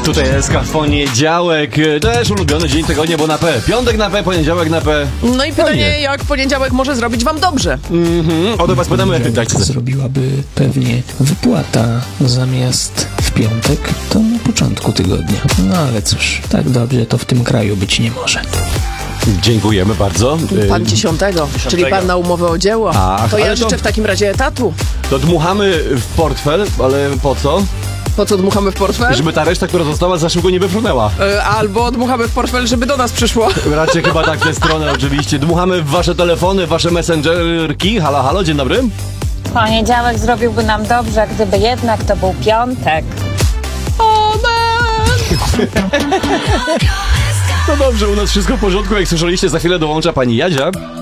Tutaj jest poniedziałek, też ulubiony dzień tygodnia, bo na P. Piątek na P, poniedziałek na P. No i pytanie, jak poniedziałek może zrobić wam dobrze? O to was pytamy. Dajcie coś. Zrobiłaby pewnie wypłata zamiast w piątek, to na początku tygodnia. No ale cóż, tak dobrze to w tym kraju być nie może. Dziękujemy bardzo. Pan 10, czyli pan na umowę o dzieło. Ach, To ja ale życzę w takim razie etatu. To dmuchamy w portfel, ale po co? Po co dmuchamy w portfel? Żeby ta reszta, która została, za szybko nie wyfrunęła. Albo dmuchamy w portfel, żeby do nas przyszło. Raczej chyba tak w tę stronę oczywiście. Dmuchamy w wasze telefony, wasze messengerki. Halo, halo, dzień dobry. Poniedziałek zrobiłby nam dobrze, gdyby jednak to był piątek. No dobrze, u nas wszystko w porządku. Jak słyszeliście, za chwilę dołącza pani Jadzia.